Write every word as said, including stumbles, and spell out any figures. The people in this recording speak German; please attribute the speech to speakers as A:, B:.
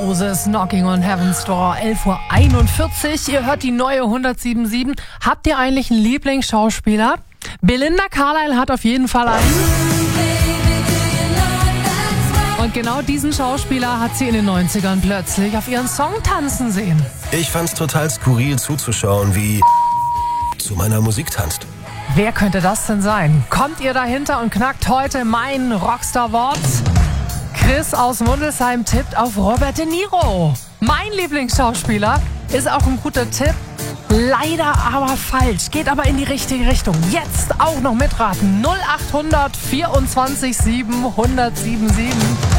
A: Roses, Knocking on Heaven's Door, elf Uhr einundvierzig. Ihr hört die neue hundertsieben Komma sieben. Habt ihr eigentlich einen Lieblingsschauspieler? Belinda Carlisle hat auf jeden Fall einen. Und genau diesen Schauspieler hat sie in den neunzigern plötzlich auf ihren Song tanzen sehen.
B: Ich fand's total skurril zuzuschauen, wie zu meiner Musik tanzt.
A: Wer könnte das denn sein? Kommt ihr dahinter und knackt heute mein Rockstar-Wort? Chris aus Mundelsheim tippt auf Robert De Niro. Mein Lieblingsschauspieler ist auch ein guter Tipp. Leider aber falsch, geht aber in die richtige Richtung. Jetzt auch noch mitraten. null acht hundert vierundzwanzig sieben hundertsieben sieben.